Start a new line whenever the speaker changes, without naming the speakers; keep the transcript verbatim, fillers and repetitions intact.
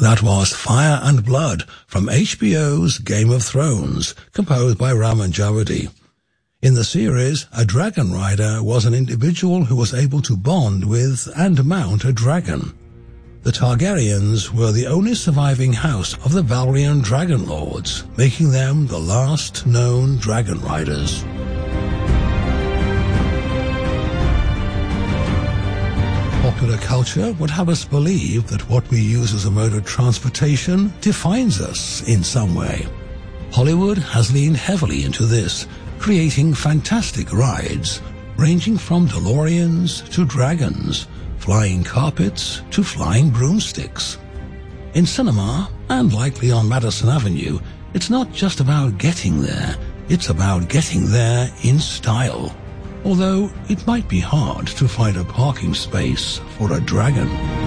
That was Fire and Blood from H B O's Game of Thrones, composed by Ramin Djawadi. In the series, a dragon rider was an individual who was able to bond with and mount a dragon. The Targaryens were the only surviving house of the Valyrian Dragon Lords, making them the last known dragon riders. Popular culture would have us believe that what we use as a mode of transportation defines us in some way. Hollywood has leaned heavily into this, creating fantastic rides, ranging from DeLoreans to dragons, flying carpets to flying broomsticks. In cinema, and likely on Madison Avenue, it's not just about getting there, it's about getting there in style. Although it might be hard to find a parking space for a dragon.